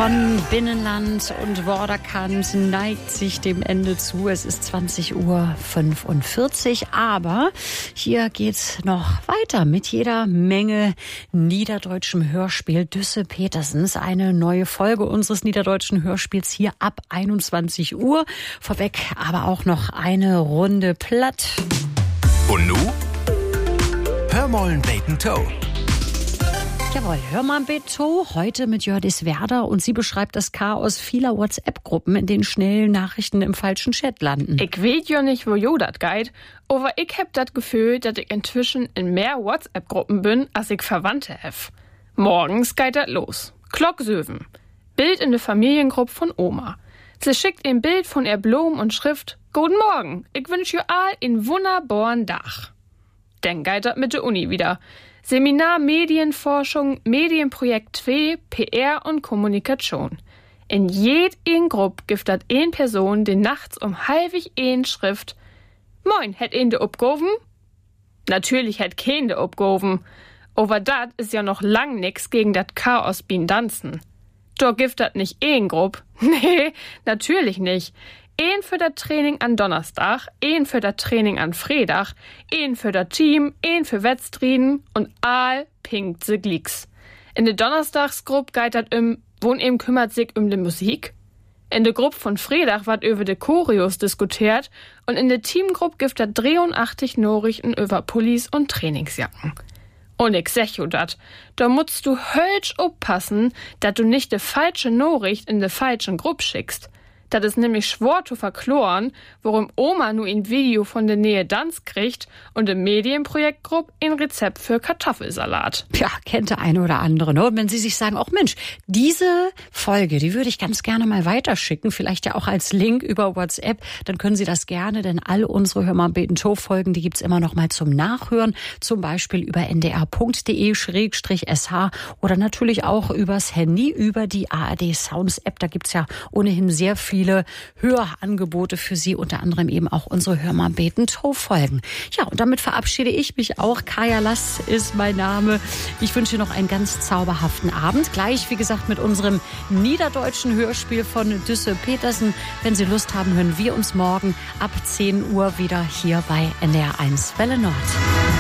Von Binnenland und Vorderkant neigt sich dem Ende zu. Es ist 20:45 Uhr, aber hier geht's noch weiter mit jeder Menge niederdeutschem Hörspiel Düsse Petersens. Eine neue Folge unseres niederdeutschen Hörspiels hier ab 21 Uhr. Vorweg aber auch noch eine Runde platt. Und nu? Hör mollen Bacon Toe. Jawohl, hör mal bitte. Heute mit Jördis Werder und sie beschreibt das Chaos vieler WhatsApp-Gruppen, in denen schnell Nachrichten im falschen Chat landen. Ich weet ja nicht, wo jo dat geht, aber ich hab dat Gefühl, dass ich inzwischen in mehr WhatsApp-Gruppen bin, als ich Verwandte hef. Morgens geht dat los. Glocksöven. Bild in der Familiengruppe von Oma. Sie schickt ein Bild von ihr Blumen und Schrift: Guten Morgen, ich wünsch ihr all in wunderbaren Dach. Dann geht dat mit der Uni wieder. Seminar Medienforschung, Medienprojekt 2, PR und Kommunikation. In jeder Gruppe gibt dat eine Person, die nachts um halbig Schrift: Moin, hätt de upgoven? Natürlich hätt kein de upgoven. Aber dat is ja noch lang nix gegen dat Chaos beim Danzen. Da gibt dat nicht Gruppe. Nee, natürlich nicht. Ein für das Training an Donnerstag, ein für das Training an Freitag, ein für das Team, ein für Wettstriden und all pinkt se Glicks. In der Donnerstagsgruppe geht dat wohn kümmert sich die Musik. In der Gruppe von Freitag wird über de Choreos diskutiert und in der Teamgruppe gibt dat 83 Nachrichten über Pullis und Trainingsjacken. Und ich sag jo dat, da musst du hölsch aufpassen, dat du nicht de falsche Nachricht in de falschen Gruppe schickst. Das ist nämlich schwer zu verkloren, warum Oma nur ein Video von der Nähe Danz kriegt und im Medienprojektgruppe ein Rezept für Kartoffelsalat. Ja, kennt der eine oder andere, ne? Und wenn Sie sich sagen, ach Mensch, diese Folge, die würde ich ganz gerne mal weiterschicken, vielleicht ja auch als Link über WhatsApp, dann können Sie das gerne, denn all unsere Hör mal Bacon Toe Folgen, die gibt's immer noch mal zum Nachhören, zum Beispiel über ndr.de/sh oder natürlich auch übers Handy, über die ARD Sounds App. Da gibt's ja ohnehin sehr viele Hörangebote für Sie, unter anderem eben auch unsere Hör mal Bacon Toe Folgen. Ja, und damit verabschiede ich mich auch. Kaya Lass ist mein Name. Ich wünsche noch einen ganz zauberhaften Abend. Gleich, wie gesagt, mit unserem niederdeutschen Hörspiel von Düsse Petersen. Wenn Sie Lust haben, hören wir uns morgen ab 10 Uhr wieder hier bei NDR1 Welle Nord.